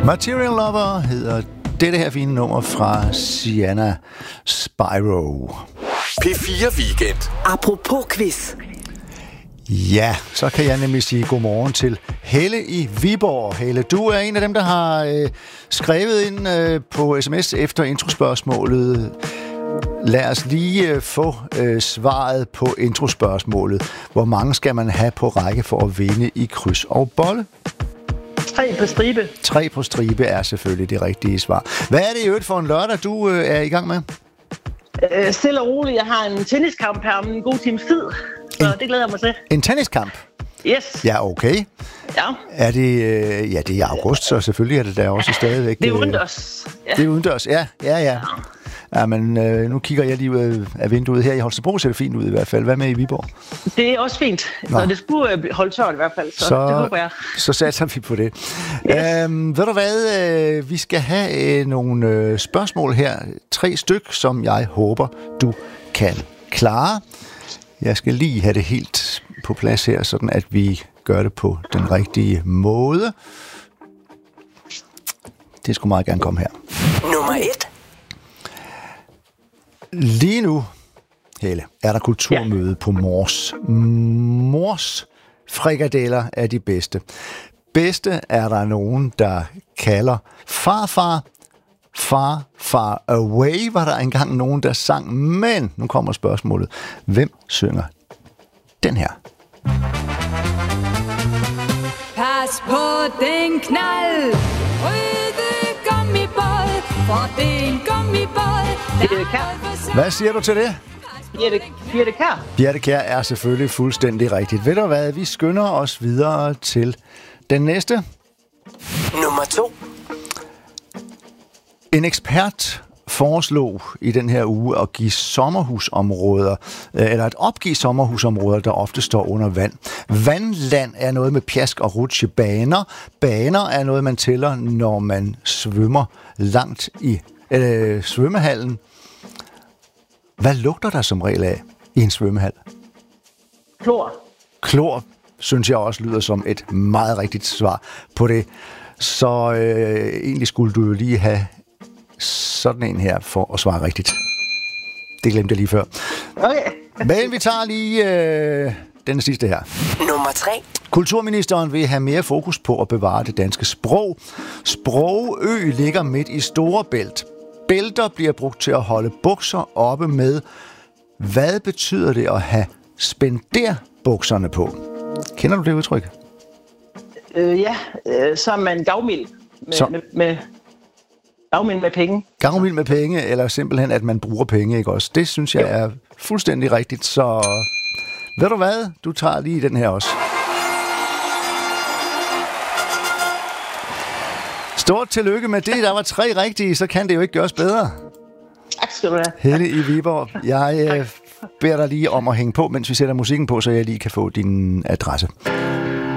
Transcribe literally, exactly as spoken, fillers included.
Material Lover hedder dette her fine nummer fra Sienna Spyro. P fire Weekend. Apropos quiz. Ja, så kan jeg nemlig sige godmorgen til Helle i Viborg. Helle, du er en af dem, der har øh, skrevet ind øh, på sms efter introspørgsmålet. Lad os lige øh, få øh, svaret på introspørgsmålet. Hvor mange skal man have på række for at vinde i kryds og bolle? Tre på stribe. Tre på stribe er selvfølgelig det rigtige svar. Hvad er det i øvrigt for en lørdag, du øh, er i gang med? Øh, stille og roligt. Jeg har en tenniskamp her om en god times tid, så en, det glæder jeg mig til. En tenniskamp? Yes. Ja, okay. Ja. Er det, øh, ja, det er i august, så selvfølgelig er det der også stadigvæk. Det er udendørs. Ja. Det er udendørs, ja, ja, ja. ja. Ja, men øh, nu kigger jeg lige ud af vinduet her. I Holstebro ser det fint ud i hvert fald. Hvad med i Viborg? Det er også fint. Så det skulle holde tørt i hvert fald, så, så det håber jeg. Så satser vi på det. Yes. Øhm, ved du hvad? Øh, vi skal have øh, nogle øh, spørgsmål her. Tre styk, som jeg håber, du kan klare. Jeg skal lige have det helt på plads her, sådan at vi gør det på den rigtige måde. Det skulle meget gerne komme her. Nummer et. Lige nu, Helle, er der kulturmøde ja. på Mors. Mors frikadeller er de bedste. Bedste er der nogen, der kalder farfar. Far, far away var der engang nogen, der sang. Men nu kommer spørgsmålet. Hvem synger den her? Pas på den knald, røde gummibåd, for det er en gummibåd. Birthe Kjær. Hvad siger du til det? Birthe, Birthe Kjær. Birthe Kjær er selvfølgelig fuldstændig rigtigt. Ved du hvad, vi skynder os videre til den næste. Nummer to. En ekspert foreslog i den her uge at give sommerhusområder, eller at opgive sommerhusområder, der ofte står under vand. Vandland er noget med pjask og rutsjebaner. Baner er noget, man tæller, når man svømmer langt i øh, svømmehallen. Hvad lugter der som regel af i en svømmehal? Klor. Klor, synes jeg også lyder som et meget rigtigt svar på det. Så øh, egentlig skulle du jo lige have sådan en her for at svare rigtigt. Det glemte jeg lige før. Okay. Men vi tager lige øh, den sidste her. Nummer tre. Kulturministeren vil have mere fokus på at bevare det danske sprog. Sprogø ligger midt i Storebælt. Bælter bliver brugt til at holde bukser oppe med. Hvad betyder det at have spenderbukserne på? Kender du det udtryk? Øh, ja, øh, så er man gavmild med, så... med, med, gavmild med penge. Gavmild med penge, eller simpelthen, at man bruger penge, ikke også? Det synes jeg jo. er fuldstændig rigtigt, så ved du hvad? Du tager lige den her også. Stort tillykke med det. Der var tre rigtige, så kan det jo ikke gøres bedre. Tak skal du have. Helle i Viborg, jeg øh, beder dig lige om at hænge på, mens vi sætter musikken på, så jeg lige kan få din adresse.